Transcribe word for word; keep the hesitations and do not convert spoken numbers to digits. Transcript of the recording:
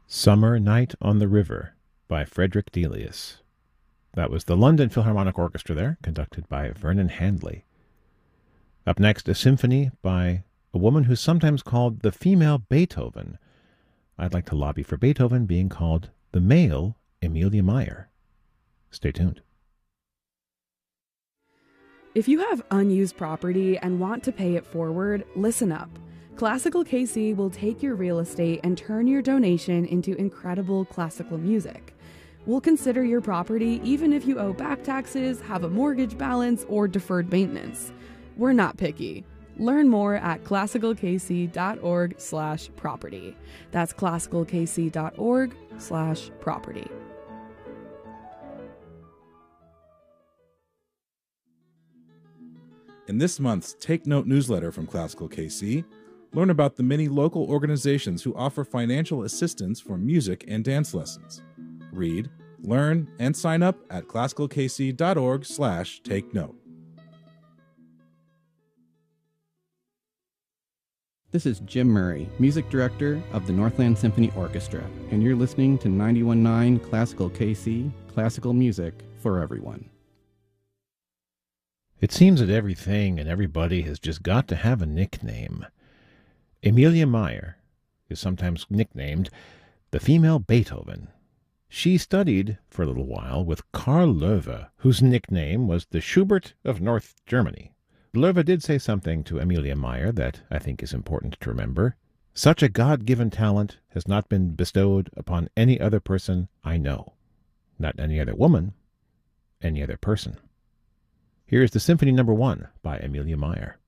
Summer Night on the River by Frederick Delius. That was the London Philharmonic Orchestra there, conducted by Vernon Handley. Up next, a symphony by a woman who's sometimes called the female Beethoven. I'd like to lobby for Beethoven being called the male Amelia Meyer. Stay tuned. If you have unused property and want to pay it forward, listen up. Classical K C will take your real estate and turn your donation into incredible classical music. We'll consider your property even if you owe back taxes, have a mortgage balance, or deferred maintenance. We're not picky. Learn more at classicalkc.org slash property. That's classicalkc.org slash property. In this month's Take Note newsletter from Classical K C, learn about the many local organizations who offer financial assistance for music and dance lessons. Read, learn, and sign up at classicalkc.org slash take note. This is Jim Murray, music director of the Northland Symphony Orchestra, and you're listening to ninety-one point nine Classical K C, classical music for everyone. It seems that everything and everybody has just got to have a nickname. Amelia Meyer is sometimes nicknamed the female Beethoven. She studied for a little while with Karl Loewe, whose nickname was the Schubert of North Germany. Loewe did say something to Amelia Meyer that I think is important to remember. Such a God-given talent has not been bestowed upon any other person I know. Not any other woman, any other person. Here is the Symphony Number One by Amelia Meyer.